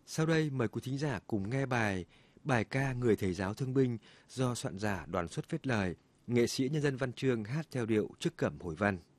Sau đây mời quý thính giả cùng nghe bài ca Người thầy giáo thương binh do soạn giả Đoàn Xuất viết lời, nghệ sĩ nhân dân Văn Chương hát theo điệu Trức Cẩm Hồi Văn.